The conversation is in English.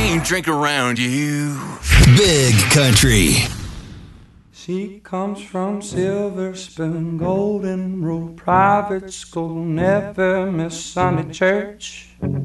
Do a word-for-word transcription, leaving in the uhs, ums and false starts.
ain't drink around you. Big Country. She comes from Silver Spoon, Golden Rule Private School, never miss Sunday church.